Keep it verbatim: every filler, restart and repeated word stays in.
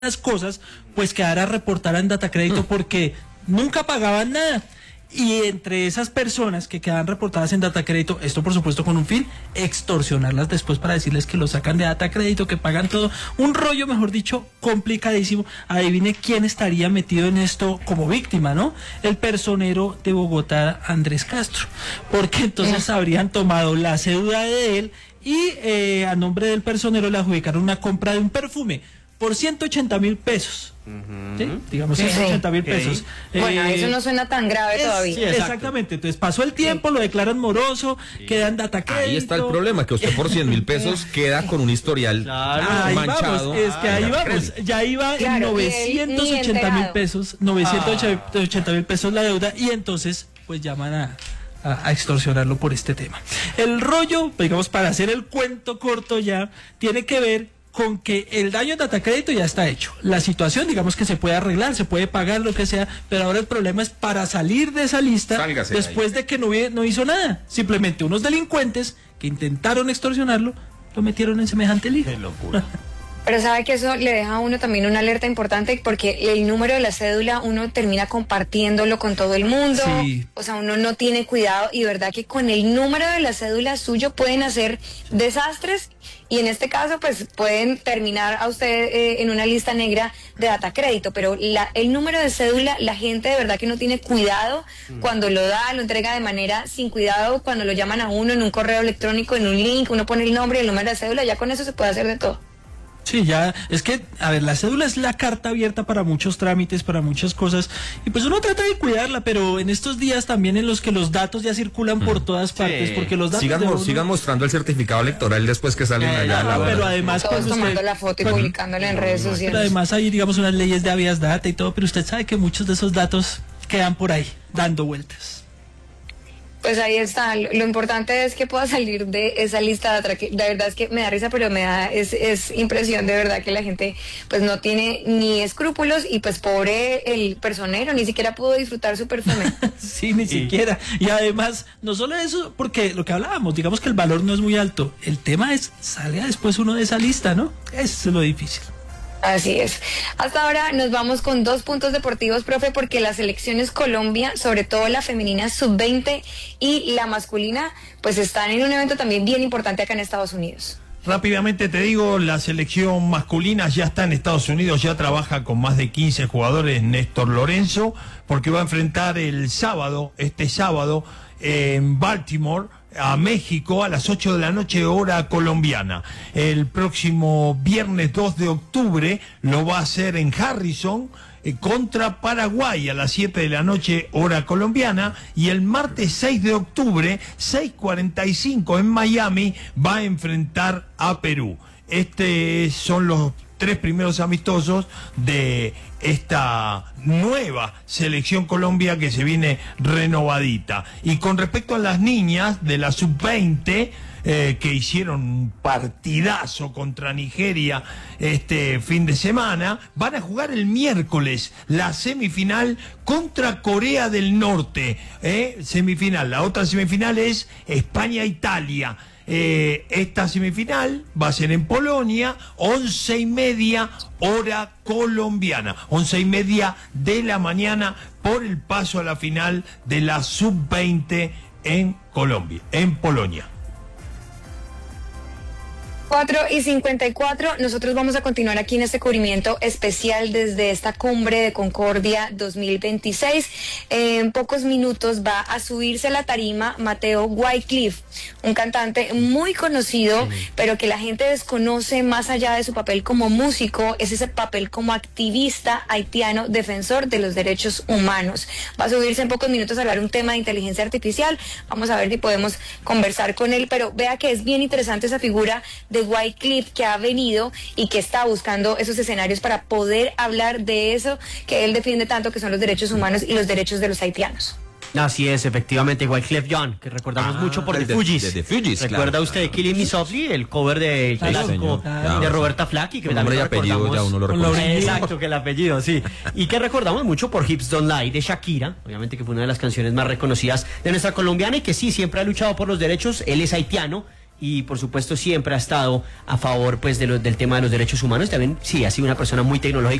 las cosas, pues quedara reportada en Datacrédito porque nunca pagaban nada. Y entre esas personas que quedan reportadas en Datacrédito, esto por supuesto con un fin, extorsionarlas después para decirles que lo sacan de Datacrédito, que pagan todo. Un rollo, mejor dicho, complicadísimo. Adivine quién estaría metido en esto como víctima, ¿no? El personero de Bogotá, Andrés Castro. Porque entonces habrían tomado la cédula de él y eh, a nombre del personero le adjudicaron una compra de un perfume por ciento ochenta mil pesos. Uh-huh. ¿Sí? Digamos sí, ciento ochenta mil okay. pesos. Bueno, eh, eso no suena tan grave es, todavía. Sí, exactamente. Entonces pasó el tiempo, sí. Lo declaran moroso, sí. Queda en Datacrédito. Ahí está el problema, que usted por cien mil pesos queda con un historial claro. Ahí manchado. Vamos, es que ahí vamos. Ya iba claro, en novecientos ochenta mil pesos, novecientos ochenta mil pesos la deuda, y entonces pues llaman a... A, a extorsionarlo por este tema. El rollo, digamos, para hacer el cuento corto ya, tiene que ver con que el daño en Datacrédito ya está hecho. La situación, digamos que se puede arreglar, se puede pagar, lo que sea, pero ahora el problema es para salir de esa lista. Sálgase después de, de que no, no hizo nada. Simplemente unos delincuentes que intentaron extorsionarlo, lo metieron en semejante lío. Qué locura. Pero sabe que eso le deja a uno también una alerta importante, porque el número de la cédula uno termina compartiéndolo con todo el mundo, sí. O sea, uno no tiene cuidado, y verdad que con el número de la cédula suyo pueden hacer desastres, y en este caso pues pueden terminar a usted eh, en una lista negra de Datacrédito, pero la, el número de cédula, la gente de verdad que no tiene cuidado mm. cuando lo da, lo entrega de manera sin cuidado, cuando lo llaman a uno en un correo electrónico, en un link, uno pone el nombre y el número de cédula, ya con eso se puede hacer de todo. Sí, ya, es que, a ver, la cédula es la carta abierta para muchos trámites, para muchas cosas, y pues uno trata de cuidarla, pero en estos días también en los que los datos ya circulan mm. por todas partes, sí. Porque los datos sigan, uno... sigan mostrando el certificado electoral después que salen eh, allá. No, pero además... Todos pues, tomando usted... la foto y pues, publicándola en no, redes sociales. Pero además hay, digamos, unas leyes de habeas data y todo, pero usted sabe que muchos de esos datos quedan por ahí, dando vueltas. Pues ahí está, lo importante es que pueda salir de esa lista de atraque. La verdad es que me da risa, pero me da es, es impresión de verdad que la gente pues no tiene ni escrúpulos, y pues pobre el personero, ni siquiera pudo disfrutar su perfume. Sí, ni sí. siquiera. Y además, no solo eso, porque lo que hablábamos, digamos que el valor no es muy alto, el tema es, salga después uno de esa lista, ¿no? Eso es lo difícil. Así es. Hasta ahora nos vamos con dos puntos deportivos, profe, porque las selecciones Colombia, sobre todo la femenina sub veinte y la masculina, pues están en un evento también bien importante acá en Estados Unidos. Rápidamente te digo, la selección masculina ya está en Estados Unidos, ya trabaja con más de quince jugadores Néstor Lorenzo, porque va a enfrentar el sábado, este sábado, en Baltimore, a México a las ocho de la noche hora colombiana. El próximo viernes dos de octubre lo va a hacer en Harrison eh, contra Paraguay a las siete de la noche hora colombiana, y el martes seis de octubre, seis cuarenta y cinco en Miami, va a enfrentar a Perú. Estos son los tres primeros amistosos de esta nueva selección Colombia que se viene renovadita. Y con respecto a las niñas de la sub veinte, eh, que hicieron un partidazo contra Nigeria este fin de semana, van a jugar el miércoles la semifinal contra Corea del Norte. ¿eh? Semifinal. La otra semifinal es España-Italia. Eh, esta semifinal va a ser en Polonia, once y media hora colombiana, once y media de la mañana, por el paso a la final de la sub veinte en Colombia, en Polonia. cuatro y cincuenta y cuatro, nosotros vamos a continuar aquí en este cubrimiento especial desde esta cumbre de Concordia dos mil veintiséis. En pocos minutos va a subirse a la tarima Mateo Wycliffe, un cantante muy conocido, sí. pero que la gente desconoce más allá de su papel como músico, es ese papel como activista haitiano, defensor de los derechos humanos. Va a subirse en pocos minutos a hablar un tema de inteligencia artificial. Vamos a ver si podemos conversar con él, pero vea que es bien interesante esa figura de Wycliffe, que ha venido y que está buscando esos escenarios para poder hablar de eso que él defiende tanto, que son los derechos humanos y los derechos de los haitianos. Así es, efectivamente, Wyclef Jean, que recordamos ah, mucho por The Fugees. De, de, de Fugees. ¿Recuerda claro, usted claro. Killing Me Softly, el cover de, clásico, claro, de Roberta Flack? Y que nombre y apellido ya uno lo reconoce. Exacto, que el apellido, sí. Y que recordamos mucho por Hips Don't Lie de Shakira, obviamente que fue una de las canciones más reconocidas de nuestra colombiana, y que sí, siempre ha luchado por los derechos. Él es haitiano y por supuesto siempre ha estado a favor pues de lo, del tema de los derechos humanos. También sí, ha sido una persona muy tecnológica.